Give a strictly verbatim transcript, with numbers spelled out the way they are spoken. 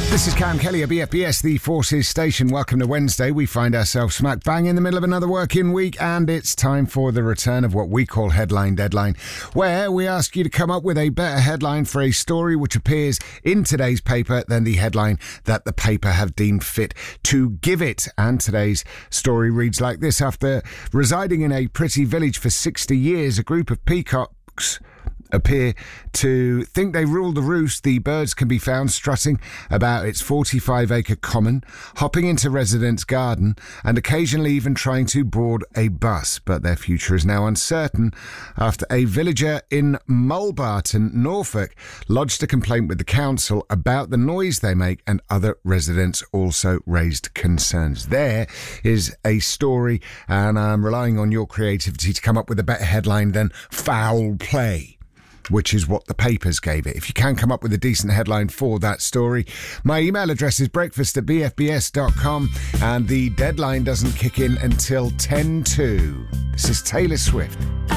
This is Cam Kelly at B F B S, the Forces Station. Welcome to Wednesday. We find ourselves smack bang in the middle of another working week, and it's time for the return of what we call Headline Deadline, where we ask you to come up with a better headline for a story which appears in today's paper than the headline that the paper have deemed fit to give it. And today's story reads like this. After residing in a pretty village for sixty years, a group of peacocks appear to think they rule the roost. The birds can be found strutting about its forty-five acre common, hopping into residents' garden, and occasionally even trying to board a bus. But their future is now uncertain after a villager in Mulbarton, Norfolk, lodged a complaint with the council about the noise they make, and other residents also raised concerns. There is a story, and I'm relying on your creativity to come up with a better headline than foul play, which is what the papers gave it. If you can come up with a decent headline for that story, my email address is breakfast at b f b s dot com, and the deadline doesn't kick in until ten to. This is Taylor Swift.